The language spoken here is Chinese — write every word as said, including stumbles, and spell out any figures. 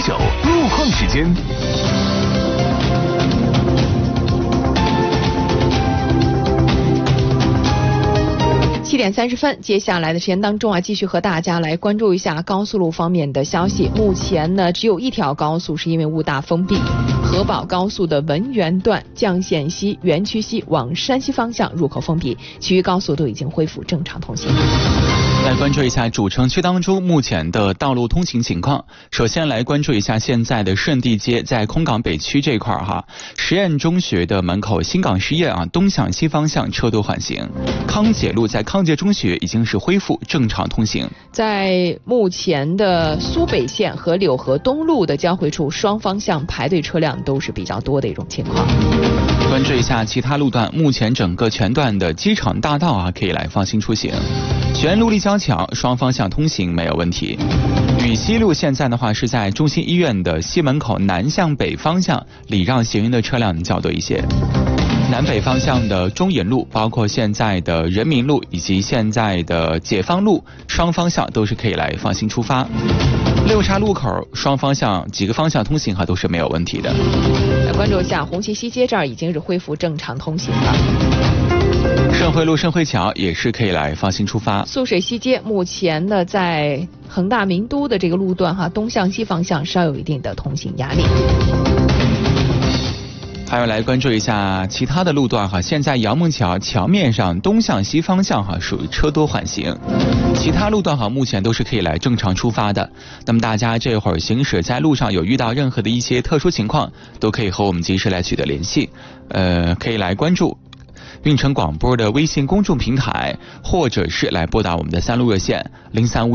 九路况时间。 七点三十分，接下来的时间当中啊，继续和大家来关注一下高速路方面的消息。目前呢，只有一条高速是因为雾大封闭，河宝高速的文源段绛县西、园区西往山西方向入口封闭，其余高速都已经恢复正常通行。 来关注一下主城区当中目前的道路通行情况。首先来关注一下现在的顺地街在空港北区这块哈，实验中学的门口新港实验啊，东向西方向车多缓行。康解路在康介中学已经是恢复正常通行。 在目前的苏北线和柳河东路的交汇处，双方向排队车辆都是比较多的一种情况。 关注一下其他路段，目前整个全段的机场大道啊可以来放心出行。全路立交桥双方向通行没有问题。禹西路现在的话是在中心医院的西门口南向北方向礼让行人的车辆较多一些。南北方向的中引路，包括现在的人民路以及现在的解放路，双方向都是可以来放心出发。六岔路口双方向几个方向通行哈都是没有问题的。 来关注一下红旗西街这儿已经是恢复正常通行了。 盛惠路盛惠桥也是可以来放心出发。 素水西街目前呢在恒大名都的这个路段哈，东向西方向稍有一定的通行压力。 还有来关注一下其他的路段哈，现在杨梦桥桥面上东向西方向哈属于车多缓行，其他路段哈目前都是可以来正常出发的。那么大家这会儿行驶在路上有遇到任何的一些特殊情况，都可以和我们及时来取得联系，呃，可以来关注运城广播的微信公众平台，或者是来拨打我们的三路热线零三五